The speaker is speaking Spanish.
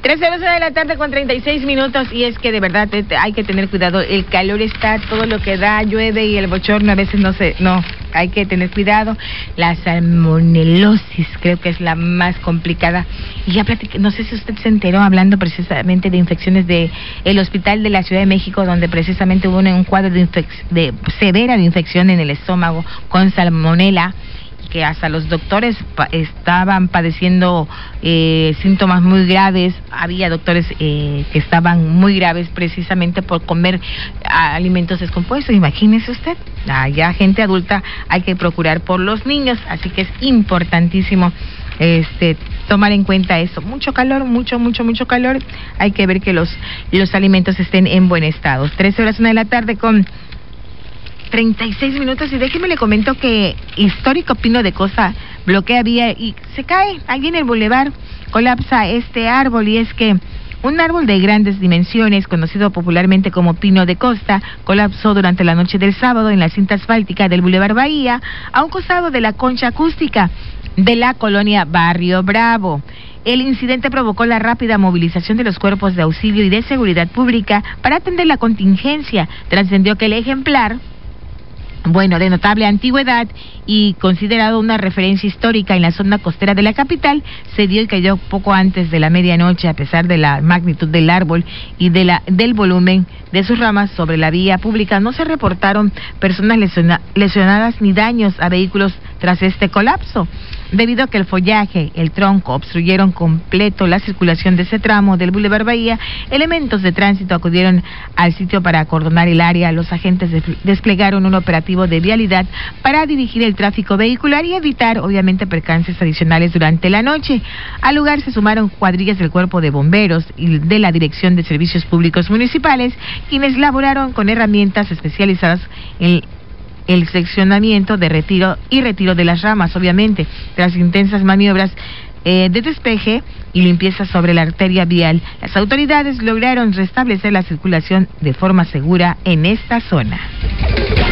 13:11 de la tarde con 36 minutos y es que de verdad hay que tener cuidado, el calor está todo lo que da, llueve y el bochorno a veces no, hay que tener cuidado. La salmonelosis creo que es la más complicada y ya no sé si usted se enteró hablando precisamente de infecciones de el hospital de la Ciudad de México, donde precisamente hubo un cuadro de severa de infección en el estómago con salmonela, que hasta los doctores estaban padeciendo síntomas muy graves. Había doctores que estaban muy graves precisamente por comer alimentos descompuestos. Imagínese usted, ya gente adulta hay que procurar por los niños, así que es importantísimo tomar en cuenta eso. Mucho calor, mucho calor. Hay que ver que los alimentos estén en buen estado. 13:01 de la tarde con 36 minutos y déjeme le comento que histórico pino de costa bloquea vía y se cae allí en el bulevar, colapsa este árbol y es que un árbol de grandes dimensiones, conocido popularmente como pino de costa, colapsó durante la noche del sábado en la cinta asfáltica del bulevar Bahía, a un costado de la concha acústica de la colonia Barrio Bravo. El incidente provocó la rápida movilización de los cuerpos de auxilio y de seguridad pública para atender la contingencia. Trascendió que el ejemplar, de notable antigüedad y considerado una referencia histórica en la zona costera de la capital, se dio y cayó poco antes de la medianoche. A pesar de la magnitud del árbol y del volumen de sus ramas sobre la vía pública, no se reportaron personas lesionadas ni daños a vehículos tras este colapso. Debido a que el follaje, el tronco, obstruyeron completo la circulación de ese tramo del Boulevard Bahía, elementos de tránsito acudieron al sitio para acordonar el área. Los agentes desplegaron un operativo de vialidad para dirigir el tráfico vehicular y evitar, obviamente, percances adicionales durante la noche. Al lugar se sumaron cuadrillas del Cuerpo de Bomberos y de la Dirección de Servicios Públicos Municipales, quienes laboraron con herramientas especializadas en el seccionamiento de retiro de las ramas, obviamente, tras intensas maniobras de despeje y limpieza sobre la arteria vial. Las autoridades lograron restablecer la circulación de forma segura en esta zona.